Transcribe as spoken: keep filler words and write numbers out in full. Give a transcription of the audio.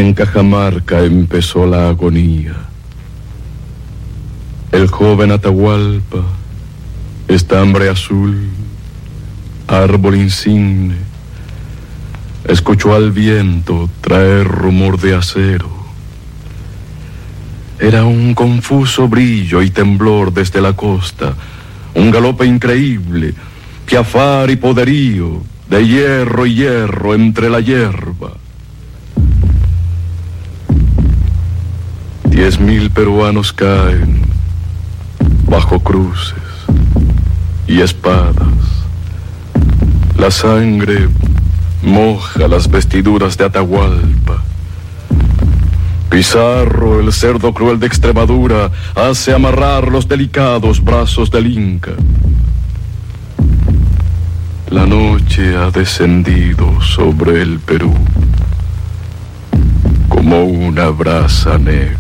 En Cajamarca empezó la agonía. El joven Atahualpa, estambre azul, árbol insigne, escuchó al viento traer rumor de acero. Era un confuso brillo y temblor desde la costa, un galope increíble, piafar y poderío, de hierro y hierro entre la hierba. Diez mil peruanos caen bajo cruces y espadas. La sangre moja las vestiduras de Atahualpa. Pizarro, el cerdo cruel de Extremadura, hace amarrar los delicados brazos del Inca. La noche ha descendido sobre el Perú como una brasa negra.